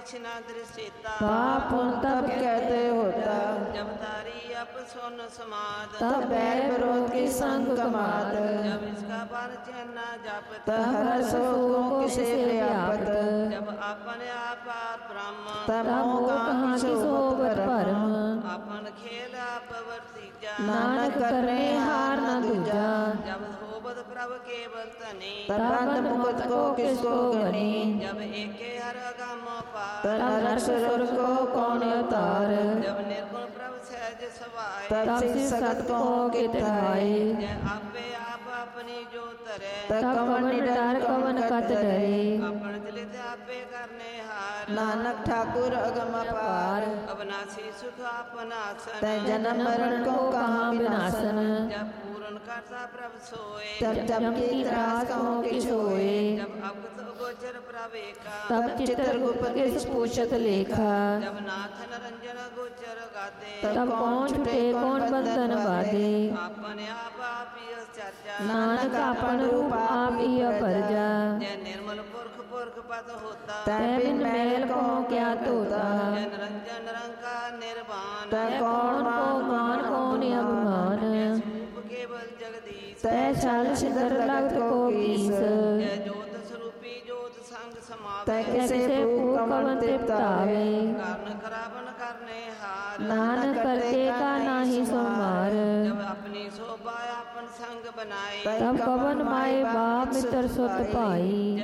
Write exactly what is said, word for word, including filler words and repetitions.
किछ न दृश्यता। पाप पुण्य तब कहते होता, जब तारी अप सुन समाद। तब बैर विरोध की संग कमात। जब इसका परिचय न जापत, तब हर शोकों किसे व्यापत। जब अपने आप ब्रह्म, तब मोह कहाँ की सोबत परम। अपन खेल आप वर्तीजा, नानक करने हार न दूजा। जब होबत प्रभ केवल तनी, तब बंद मुकुट को किसको गनी। जब एके हर अगम पार, तब नरक सुर को कौन अवतार। जब निर्गुण प्रभ सहज सवाय, तब सिर सगत को कित भाई। जय आपे आप अपनी जो तरे, तब कवन निडर कवन कत डरे। अपन चलित आपे करने हार, नानक ठाकुर अगम अपार। अविनाशी सुख आपनासन, तै जन्म मरण को कहाँ विनाशन। जब पूर्ण करता प्रभ सोए, तब जब की त्रास कहो कि सोए। जब अवगत गोचर प्रभ एका, तब चित्रगुप्त किस पूछत लेखा। जब नाथ नरंजन गोचर गाते, तब कौन छुटे कौन बंधन बाधे। अपने आप आप यह चर्चा, नानक अपन रूप आप ही परजा। जय निर्मल पुरख पुरख पद होता, तै बिन मैल कहो क्या तोता। जय निरंजन निरंकार निर्वाण, तै कौन को मान कौन अभिमान। स्वरूप केवल जगदीश, तै छल छिदर लगत को कीस। जय ज्योत स्वरूपी ज्योत संग समावे, तै किसे भूख कवन तृप्त आवे। कारण करावन करने हार, नानक करके का नाही सोमार। जब अपनी शोभा अपन संग बनाए, तब कवन माए बाप मित्र सुत पाई।